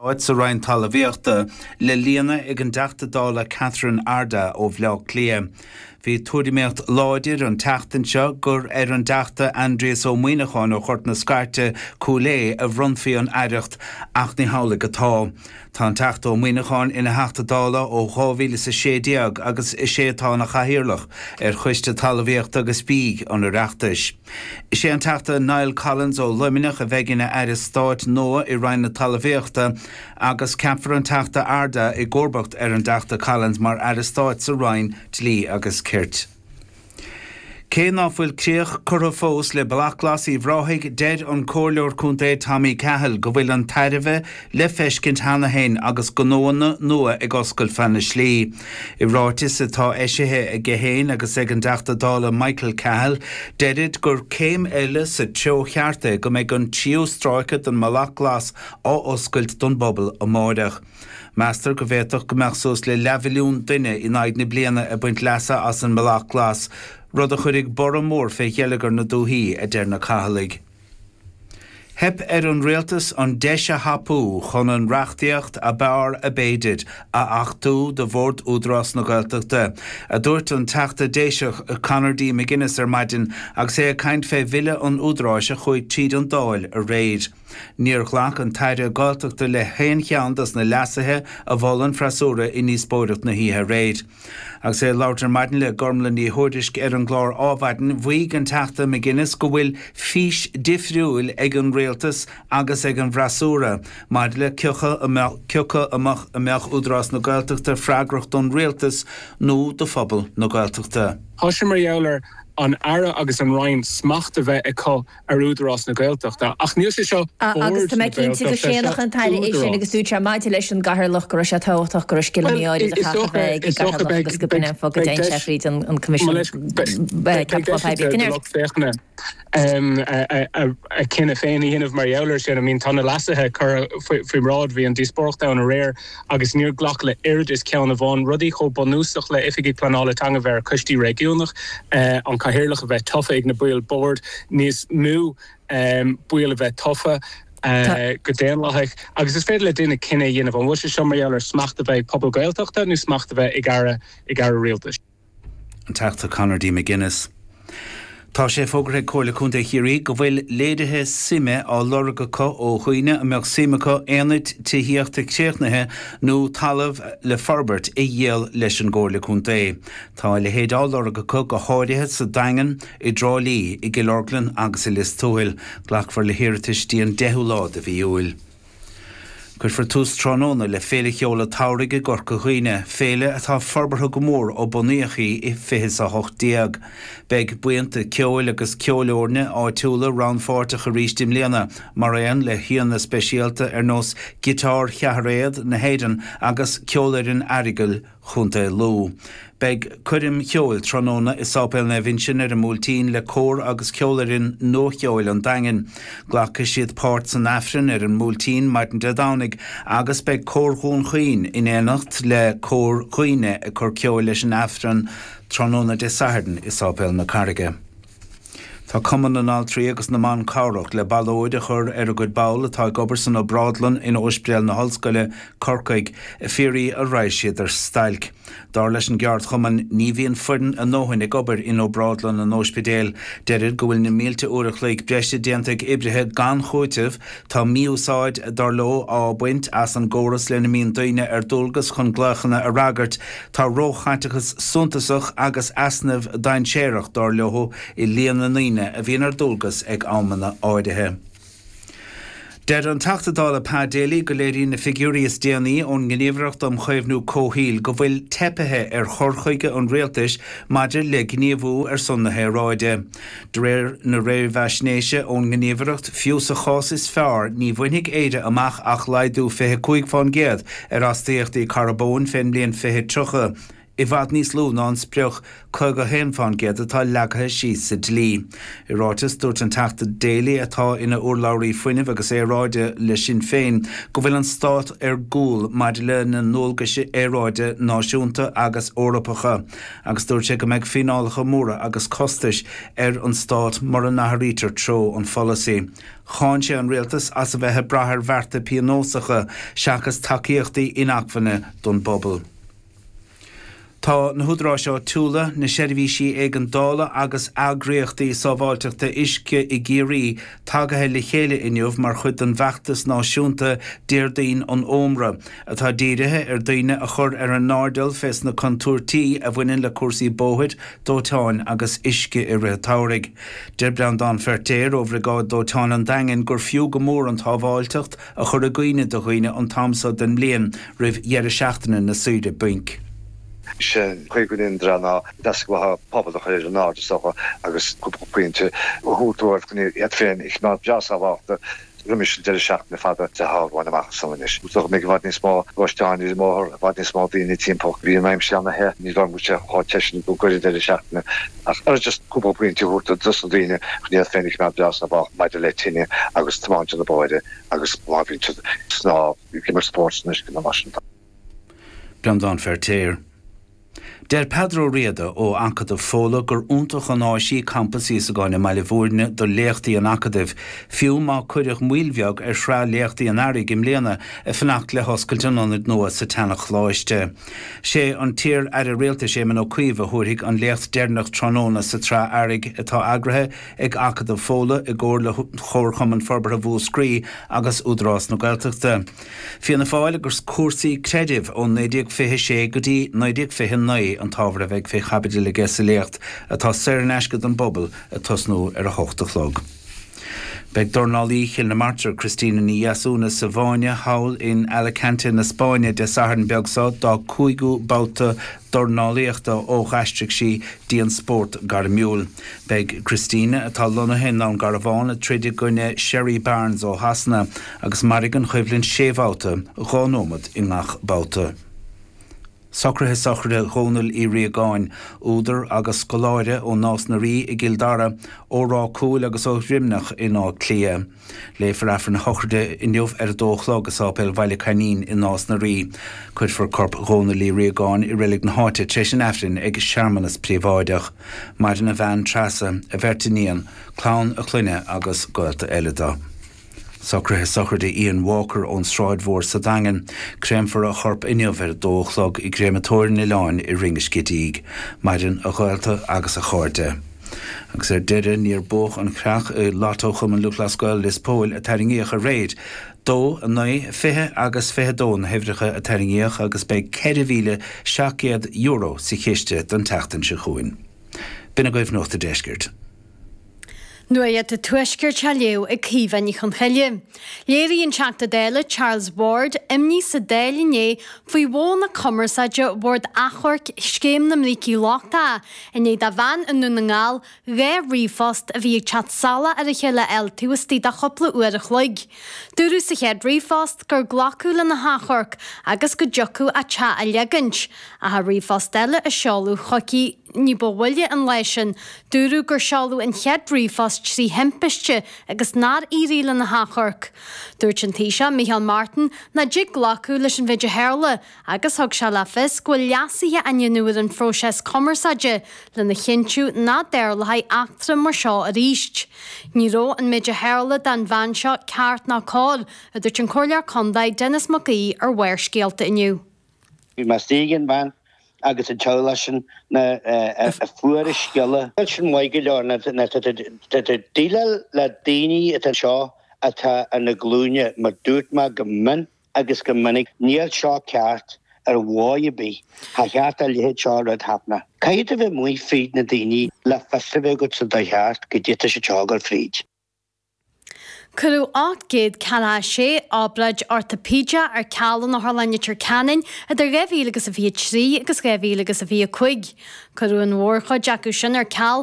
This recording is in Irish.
Oed sa Ryan Talavíochta le líana ag an deachtadála Catherine Arda ó Bhleach Clia. Bhí tuairimíocht láidir an teachtain seo gur an deachta Andreas Ó Muoinecháin ó chuirt na Scairte Cúlé a bhrunfaí an aireacht ach ní hála atá. Tá an teachta Ó Muoinecháin ina heachtadála ó 2016 agus is sé atá na chathaoirleach chuiste Talavíocht agus Bíg an reachtais. Is sé an teachta Niall Collins ó Luminach a bheith ina Stáit nua I Ryan na Talavíochta agus ceapfar an teachta Arda I gcórbacht an deachta Collins mar Stáit sa Ryan Tlí agus Kirt. Cé náfuil críoch curtha fós le Balachlas I bhráthigh dead an cóirleoir cúnta Tommy Cahill go bhfuil an tairimhe le feiscint hána hain agus go nóna nua ag oscail fanna slí. I bhrátas atá éisithe ag géhéin agus ag an deachtadála Michael Cahill deadid gur céim eile sa teo chearta go méid an tíú stráicad an Balachlas á oscailt don bobal a máideach. Meastar go bhéadach go meachsús le levilún duine I naid na bliana a buint leasa as an Balachlas rud a chuirigh bor mór fé dhéalagar na dúthaí a deir na cathaigh. Hep an réaltas an deise hapú chun an reachtaíocht a bear a béidid a achtú de bhórd údrás na Gaeltachta. A dúirt an teachta déiseach Conardí McGuinness maidin agus é a caint fé bhile an údráis a chuid tríd an dáil a réid. Níor ghlach an taire Gaeltachta le héin cheandas na leasathe a bhlan freasúra I níos bóireacht na híthe réid. Agus é láidir maidin le gormlan ní thuirisc an glár ábhaidin bhuaigh an teachta McGuinness go bhfuil fís difriúil ag an réaltas agus ag an bhrasúra, maid le ceocha amach amach údrás na Gaeltachta freagracht don réaltas nó do phobal na Gaeltachta. Thosaigh mar dheallar an ara agus an Ryan smachta bheith acu ar údarás na Gaeltachta. Ach níos é seo agus tá méid cinnte go séanach an taile é sin agus dúte maidide leis an gcathairleach go sé táhaach go scilmiáid a chachafeh agus go bine fog déin seríd an commission a cinna féin inmh mar dheallar sin, I mean tána lasathe chur faoi rád bhí an díspócht da an réir agus níor ghlach le irid is ceann a bháin rudí cho bonúsach le ifigí planála tanga bhar custí régiúnach an chathaoirleach a bheith tofa ag na buil board níos mú buil a bheith tofa go déanlaigh agus is féidir le duine cinenne dhéanamh an bhfuil sé seo mar dheallar smachta bheith pobl Gaeltachta nó smachta bheith ag ara rialtas. An teachta Conardí McGuinness. Tá sé fógra cóla chunta chiaí go bhfuil léirithe sime á lorgacha ó chuoine amach simacha éanid tíhíochta chéirtnathe nó talamh le forbert I dhéal leis an ggóla chunta. Tá le héad á lorgacha go háirithe sa daingan I drálí I Gilorglan agus I Listóil ghlachfar le hirirtis tíon 10 lád a bhí úil. Gur for tús trónóna le féle cheola táirige gorca chuoine, féle atá forbartha go mór ó bunaíochaí I fithis a hocht diag. Beg buanta ceoil agus ceolórne á túla rán fórtacha rístim léana, mar éan le híanna speisialta nós gitár cheathréad na héidan agus ceolarin airigil chunta lú. Beg cuirim cheoil trónóna is ápéil na vinsin ar múltín le cór agus ceolarin nó cheoil an daingin. Ghlacha siad páirt san afrin ar an múltín maitan de dánig agus beg cór hún chuoin in éanacht le cór chuoine a chur ceoil leis an afrin trónóna de sahardan is ápéil na carige. Tá cuman an altrí agus na man cáireach le ballóide chur ar a good bail atá gobarsan ó Bradlan in Ospréal na Hallscoile Corcaig a fíorí a réis siad ar stailc. Dar leis an geart chuman ní bhíon fuirin a nóhain ag obair in ó Bradlan an Ospidéal deirid go bhfuil na mílte uairach le breiste déantaigh ibrithe gan chuitimh tá míúsáid dar ló á buint as an ggóras le na míon daoine ar dulgas chun ghlachanna a ragart tá róchaintachas suntasach agus asnamh dain séireach dar leho I líana naine a bhíon ar dulgas ag ámanna áidithe. Deir an teachtadála Padéalaí go léiríonn na figúríos déanaí ón gníomhreacht am chaomhnú cóthíl go bhfuil tepethe ar chorchuige an réaltais maidir le gníomhú ar sunnathe ráide. De réir na réimheisnéise ón gníomhreacht fiús a chás is fearr ní bhainnig éide amach ach laidú 25 fan géad ar astíochtaí carbón féin blion 23 I bhd níos lú ná an sprioch chuig go héanfáin géad atá leagathe síos sa dlí. I ráitis dúirt an teachta déala atá ina urlabhraí fuinneamh agus é ráide le sin féin go bhfuil an stát ar gúil maidir le na nóilgaise é ráide náisiúnta agus Eorpacha, agus dúirt sé go mbeidh finálacha móra agus costais ar an stát mar an natharítear tro an folasaí. Cháin sé an rialtas as a bheithe brathir bharta pianósacha seachas takeíochtaí inachmhaine don bobbal. Tá na húdrá seo túla na seirbhísí ag an dála agus agréochtaí sábháilteachta isce I géirí tagathe le chéile inniuh mar chud an bheachtas náisiúnta déirdaoin an ómra atá díirithe ar daoine a chur ar an nárdal fes na contúirtaí a bhaineann le cuasaí bóthid dóiteáin agus isce I rith táirg. Derbrean don Fertéir óbhar gáid dóiteáin an daingin gur fiú go mór an tábháilteacht a chur a gcuoine do chuoine an tamsa den mbliain roimh dhearr seachtaine na suide buinc. Se chuigún drana das go pobl a chuir an náde socha agus puinte húúir gon féin ich ná jazz aháta rumis de seach na fada te háháin amach samis. Úach mé bhd níos má gosteáin is mór bhd níos má daoine timppach bhí maim seanna he, ní mu se há teisina go goir de seachna ach ar just cúpa puinte húta dus daoine chuní féin ich ná jazz abach maidide le tinine agus tamáinte na báide agus láhín sná gimmer sportsnis go mar. Brendan Fertéir. Der Pedro Riada ó Ancadh Fóla gur úntach an áisí campusí sa gáinna meile bhórne do léachtaí an Ancadh fiú má cuireach muilbheag ar shrá léachtaí an airg im léana a fannacht le hoscailte nonad nua sa tenach chláiste. Sé an tír ar a réalta sé man ó cuimh thuirigh an léacht déirnach tróna sa trá airg atá agrathe ag Ancadh Fóla I gcóir le chóir chuman forbar a bhú scrí agus údrás nó Gaeltachta. Fianna fáil gur cuasaí creidimh ó 1926 go dtí 1929 an tábhar a bheith fé chabide le gesaléocht atá séir an eisced an bobbal a tosnú ar a 8 chlog. Beg dornálí chil na martir Cristina ní Iasúna sa bháine hawl in Alicante na Spáine de saharn beagsá dá cúigú báta dornálaíochta ó chaistric sí díon sport gar miúl. Beg Cristina atá lonathe ná an gar bháin a tríide gine Sherry Barnes ó Hasna agus marigan chuimhlinn sébháta ghánómad I ngach báta. Socrathe socrthe chónal I riagáin údar agus scoláire ó nás na rí I Gildara ó rá cúil agus ó rimnach I ná clia. Léfar afran chocrthe inniuh ar dóchlá agus ápéil bhaile canín I nás na rí. Cuid for corp chónal I riagáin I rilig na háte treis an afrin ag searmanas príomháideach, maidin a bhean trasa a bhertaníon, clán a chluine agus goilta eileda. Socrathe socrthe Ian Walker ón Stráidmhór sa Dangan, creim for a chorp inniuh ar dóchlog I grématóirin I láin I ringiscitíg, maidin a ghailta agus a cháirte. Agus deire níor bóch an creach látó chum an luchlascoil Lispóil a taringíoch a réid, dó a 9 fithe agus fithe dón hefricha a taringíoch agus beidh €4,700 sa chéiste don teachtain se chuin. Bina goibh nóta deisgirt. Nuair a tuisgur te leo ag cíhain chun cheile. Léiríonn teachta déile Charles Ward imní sa déilené faoi bhóna commerceide Ward achorc scéim na mrící láchta in éad a bhain in nuna ngáil ré rífast a bhí chat sala ar a chéile eltúastí a chopla uair a chluig. Dúrú sa chéad rífast gur ghlacú le na hachorc agus go deocú a te a legant a ha rífast déile a seáú chocí ní bhfuile an leisin dúrú gur seáú in chead rífast sí hempiste agus nád íríle na hachorc. Dúirt an tíise Michael Martin na dig glacú leis an bheidir héirle agus thug se le fis go leasaithe ainneúir an fróses commerceide le na chinú ná déir le haid achtra mar seo a ríist. Ní ró an méidir héirle den bhain seo ceart ná cáil a dúirt an choirlear condaid Dennis Macaí ar bhair scéalta inniu. Bhí mar stígan bhain agus an teolasin na a fuair sciile. Sin mhaige leor na díile le daoine atá seo atá an na glúine mar dúirt má go min agus go minic níl seo ceart ar bháid bí. Tá cheart a léad seo rud hapna. Caiad a bheith muoi fríd na daoine le festivh go sa dheart go dtíta sé teágal fríd. Curú 8 cala sé ábraid orthopédia ar cealan na Harlainnetar Canin a der 2023 agus 2025. Curú an mhórcha deacu sin ar ceall